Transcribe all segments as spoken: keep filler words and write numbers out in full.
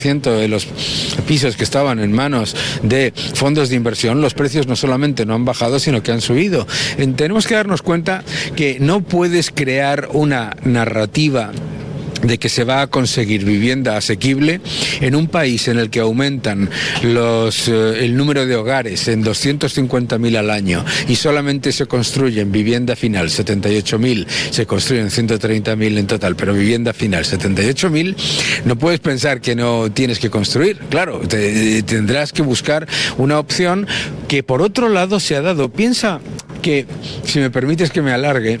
de los pisos que estaban en manos de fondos de inversión, los precios no solamente no han bajado, sino que han subido. Tenemos que darnos cuenta que no puedes crear una narrativa de que se va a conseguir vivienda asequible en un país en el que aumentan los, eh, el número de hogares en doscientos cincuenta mil al año y solamente se construyen vivienda final setenta y ocho mil, se construyen ciento treinta mil en total, pero vivienda final setenta y ocho mil, no puedes pensar que no tienes que construir. Claro, te, tendrás que buscar una opción que por otro lado se ha dado. Piensa que, si me permites que me alargue,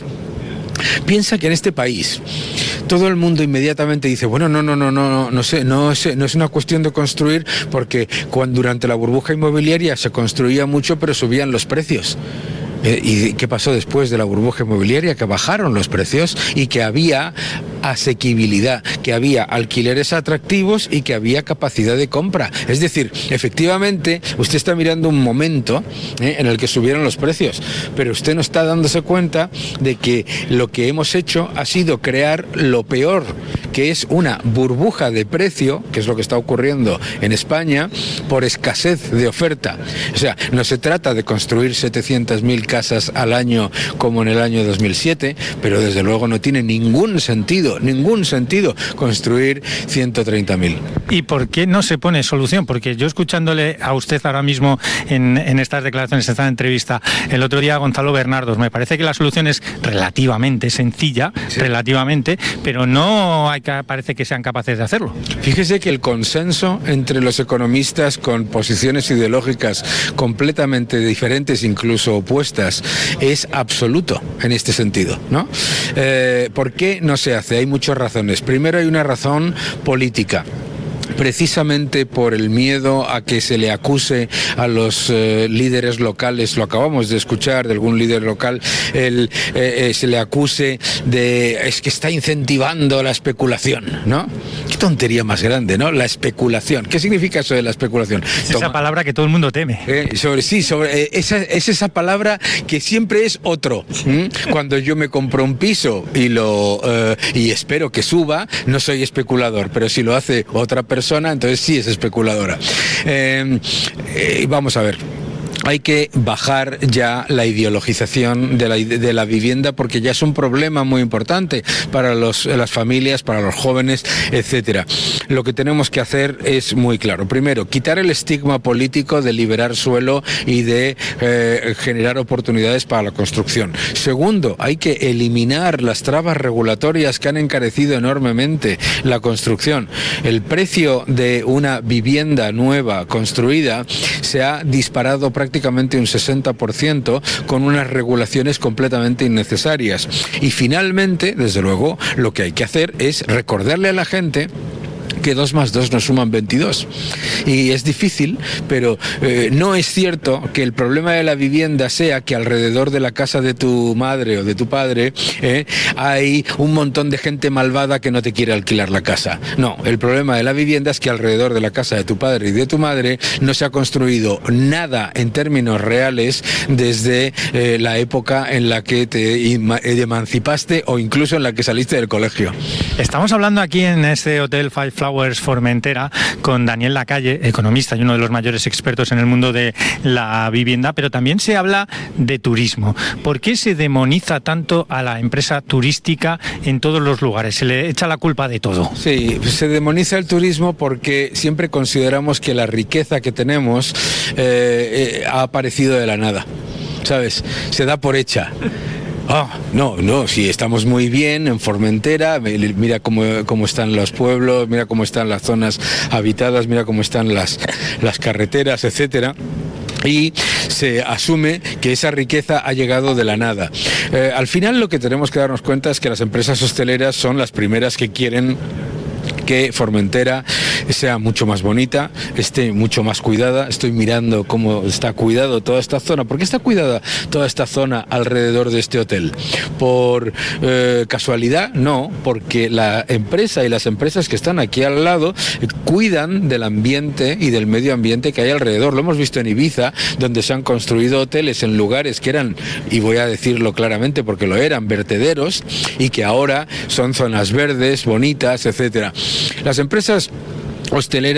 piensa que en este país todo el mundo inmediatamente dice, bueno, no, no, no, no, no, no sé, no es, no es una cuestión de construir, porque cuando durante la burbuja inmobiliaria se construía mucho, pero subían los precios. Eh, ¿Y qué pasó después de la burbuja inmobiliaria? Que bajaron los precios y que había asequibilidad, que había alquileres atractivos y que había capacidad de compra. Es decir, efectivamente, usted está mirando un momento eh, en el que subieron los precios, pero usted no está dándose cuenta de que lo que hemos hecho ha sido crear lo peor, que es una burbuja de precio, que es lo que está ocurriendo en España, por escasez de oferta. O sea, no se trata de construir setecientas mil casas al año como en el año dos mil siete, pero desde luego no tiene ningún sentido, ningún sentido construir ciento treinta mil. ¿Y por qué no se pone solución? Porque yo, escuchándole a usted ahora mismo en, en estas declaraciones, en esta entrevista, el otro día a Gonzalo Bernardos, me parece que la solución es relativamente sencilla, sí. relativamente, pero no hay que, parece que sean capaces de hacerlo. Fíjese que el consenso entre los economistas con posiciones ideológicas completamente diferentes, incluso opuestas, es absoluto en este sentido, ¿no? Eh, ¿Por qué no se hace? Hay muchas razones. Primero, hay una razón política. Precisamente por el miedo a que se le acuse a los eh, líderes locales, lo acabamos de escuchar de algún líder local, el, eh, eh, se le acuse de es que está incentivando la especulación, ¿no? Qué tontería más grande, ¿no? La especulación. ¿Qué significa eso de la especulación? Es Toma, esa palabra que todo el mundo teme. Eh, sobre, sí, sobre, eh, esa, es esa palabra que siempre es otro. ¿Mm? Cuando yo me compro un piso y, lo, eh, y espero que suba, no soy especulador, pero si lo hace otra persona, persona, entonces sí es especuladora. Eh, eh, vamos a ver. Hay que bajar ya la ideologización de la, de la vivienda, porque ya es un problema muy importante para los, las familias, para los jóvenes, etcétera. Lo que tenemos que hacer es muy claro. Primero, quitar el estigma político de liberar suelo y de eh, generar oportunidades para la construcción. Segundo, hay que eliminar las trabas regulatorias que han encarecido enormemente la construcción. El precio de una vivienda nueva construida se ha disparado prácticamente prácticamente un sesenta por ciento con unas regulaciones completamente innecesarias. Y finalmente, desde luego, lo que hay que hacer es recordarle a la gente que dos más dos nos suman veintidós. Y es difícil, pero eh, no es cierto que el problema de la vivienda sea que alrededor de la casa de tu madre o de tu padre eh, hay un montón de gente malvada que no te quiere alquilar la casa. No, el problema de la vivienda es que alrededor de la casa de tu padre y de tu madre no se ha construido nada en términos reales desde eh, la época en la que te emancipaste o incluso en la que saliste del colegio. Estamos hablando aquí en este hotel Five Flowers Formentera con Daniel Lacalle, economista y uno de los mayores expertos en el mundo de la vivienda, pero también se habla de turismo. ¿Por qué se demoniza tanto a la empresa turística en todos los lugares? Se le echa la culpa de todo. Sí, se demoniza el turismo porque siempre consideramos que la riqueza que tenemos eh, eh, ha aparecido de la nada, ¿sabes? Se da por hecha. Ah, no, no, sí, estamos muy bien en Formentera, mira cómo, cómo están los pueblos, mira cómo están las zonas habitadas, mira cómo están las, las carreteras, etcétera. Y se asume que esa riqueza ha llegado de la nada. Eh, al final lo que tenemos que darnos cuenta es que las empresas hosteleras son las primeras que quieren que Formentera sea mucho más bonita, esté mucho más cuidada. Estoy mirando cómo está cuidado toda esta zona. ¿Por qué está cuidada toda esta zona alrededor de este hotel? ¿Por eh, casualidad? No, porque la empresa y las empresas que están aquí al lado eh, cuidan del ambiente y del medio ambiente que hay alrededor. Lo hemos visto en Ibiza, donde se han construido hoteles en lugares que eran, y voy a decirlo claramente porque lo eran, vertederos, y que ahora son zonas verdes, bonitas, etcétera. Las empresas hosteleras